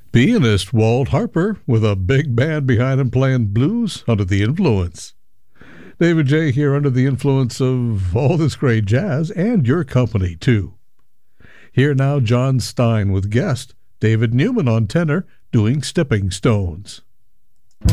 Pianist Walt Harper with a big band behind him playing blues under the influence. David J. here under the influence of all this great jazz and your company, too. Here now, John Stein with guest David Newman on tenor doing Stepping Stones.